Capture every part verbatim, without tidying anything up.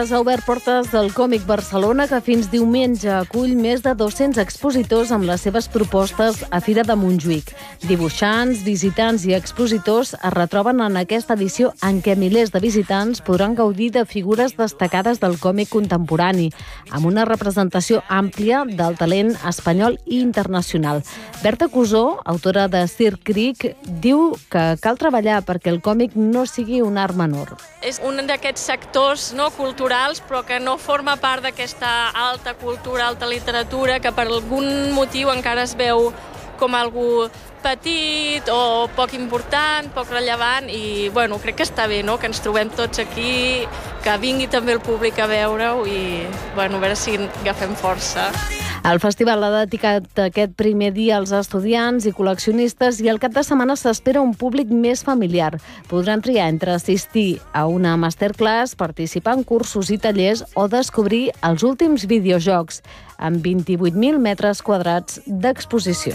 Ha obert portes del Còmic Barcelona, que fins diumenge acull més de dos-cents expositors amb les seves propostes a Fira de Montjuïc. Dibuixants, visitants i expositors es retroben en aquesta edició en què milers de visitants podran gaudir de figures destacades del còmic contemporani, amb una representació àmplia del talent espanyol i internacional. Berta Cusó, autora de Sir Creek, diu que cal treballar perquè el còmic no sigui un art menor. És un d'aquests sectors no, culturals, però que no forma part d'aquesta alta cultura, alta literatura, que per algun motiu encara es veu com algú petit o poc important, poc rellevant, i bueno, crec que està bé, no?, que ens trobem tots aquí, que vingui també el públic a veure-ho i bueno, a veure si agafem força. El festival ha dedicat aquest primer dia als estudiants i col·leccionistes i el cap de setmana s'espera un públic més familiar. Podran triar entre assistir a una masterclass, participar en cursos i tallers o descobrir els últims videojocs amb vint-i-vuit mil metres quadrats d'exposició.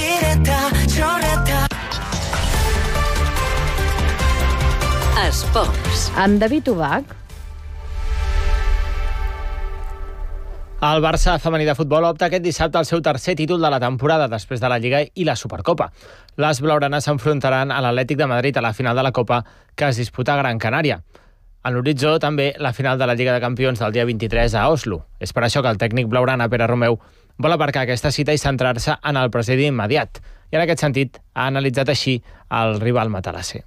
Esports. Amb David Ubach. El Barça femení de futbol opta aquest dissabte al seu tercer títol de la temporada després de la Lliga i la Supercopa. Les blaugranes s'enfrontaran a l'Atlètic de Madrid a la final de la Copa, que es disputa a Gran Canària. En l'horitzó també la final de la Lliga de Campions del dia vint-i-tres a Oslo. És per això que el tècnic blaugrana, Pere Romeu, vol aparcar aquesta cita i centrar-se en el present immediat. I en aquest sentit ha analitzat així el rival matalasser.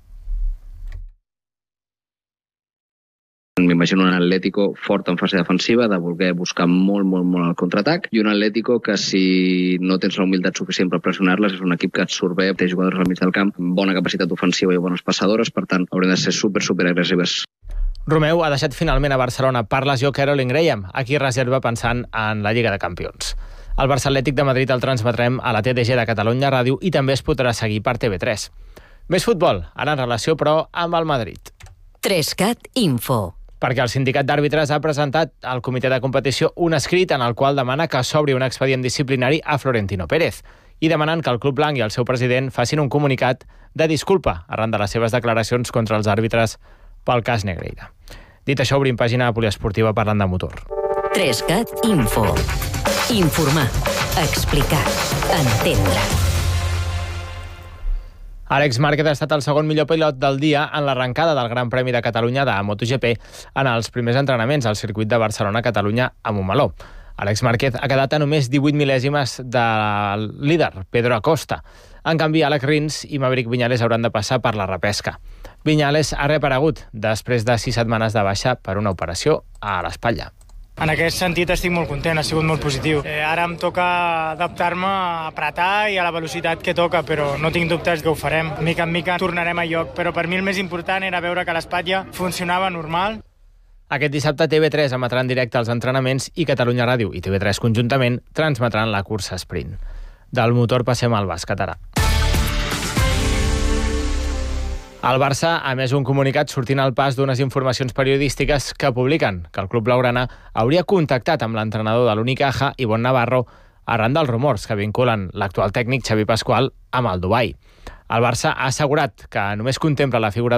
M'imagino un Atlético fort en fase defensiva, de voler buscar molt, molt, molt el contraatac, i un Atlético que, si no tens la humilitat suficient per pressionar-les, és un equip que et surt bé, té jugadors al mig del camp, bona capacitat ofensiva i bones passadores, per tant, haurien de ser super, super agressives. Romeu ha deixat finalment a Barcelona per lesió Caroline Graham, a qui reserva pensant en la Lliga de Campions. El Barça Atlètic de Madrid el transmetrem a la T D G de Catalunya Ràdio i també es podrà seguir per T V tres. Més futbol, ara en relació, però, amb el Madrid. Trescat Info. Perquè el sindicat d'àrbitres ha presentat al comitè de competició un escrit en el qual demana que s'obri un expedient disciplinari a Florentino Pérez i demanen que el Club Blanc i el seu president facin un comunicat de disculpa arran de les seves declaracions contra els àrbitres pel cas Negreira. Dit això, obrim pàgina poliesportiva parlant de motor. Trescat Info. Informar, explicar, entendre. Àlex Márquez ha estat el segon millor pilot del dia en l'arrencada del Gran Premi de Catalunya de MotoGP en els primers entrenaments al circuit de Barcelona-Catalunya a Montmeló. Àlex Márquez ha quedat a només divuit mil·lèsimes del líder, Pedro Acosta. En canvi, Alex Rins i Maverick Viñales hauran de passar per la repesca. Viñales ha reaparegut després de sis setmanes de baixa per una operació a l'espatlla. En aquest sentit estic molt content, ha sigut molt positiu. Eh, ara em toca adaptar-me a apretar i a la velocitat que toca, però no tinc dubtes que ho farem. Mica en mica tornarem a lloc, però per mi el més important era veure que l'espatlla funcionava normal. Aquest dissabte T V tres emetrà en directe els entrenaments i Catalunya Ràdio i T V tres conjuntament transmetran la cursa sprint. Del motor passem al bàsquet ara. El Barça ha emès un comunicat sortint al pas d'unes informacions periodístiques que publiquen que el club blaugrana hauria contactat amb l'entrenador de l'Unicaja, Ivonne Navarro, arran dels rumors que vinculen l'actual tècnic Xavi Pascual amb el Dubai. El Barça ha assegurat que només contempla la figura